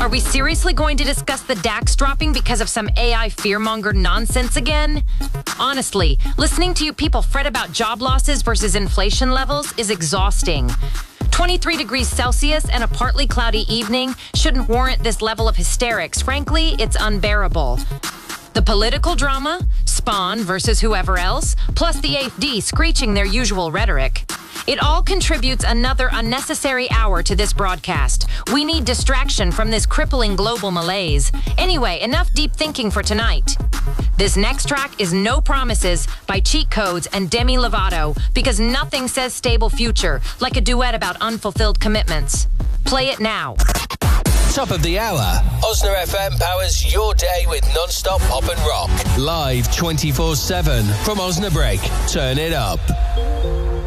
Are we seriously going to discuss the DAX dropping because of some AI fearmonger nonsense again? Honestly, listening to you people fret about job losses versus inflation levels is exhausting. 23 degrees Celsius and a partly cloudy evening shouldn't warrant this level of hysterics. Frankly, it's unbearable. The political drama, Spawn versus whoever else, plus the AfD screeching their usual rhetoric. It all contributes another unnecessary hour to this broadcast. We need distraction from this crippling global malaise. Anyway, enough deep thinking for tonight. This next track is No Promises by Cheat Codes and Demi Lovato, because nothing says stable future like a duet about unfulfilled commitments. Play it now. Top of the hour. Osna FM powers your day with non-stop pop and rock. Live 24/7 from Osna Break. Turn it up.